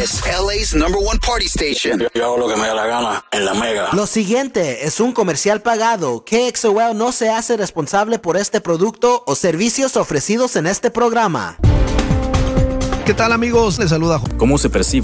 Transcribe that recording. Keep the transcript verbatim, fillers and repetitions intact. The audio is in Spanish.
es L A's number one party station. Yo, yo hago lo que me da la gana en la Mega. Lo siguiente es un comercial pagado. K X O L no se hace responsable por este producto o servicios ofrecidos en este programa. ¿Qué tal, amigos? Les saluda. ¿Cómo se percibe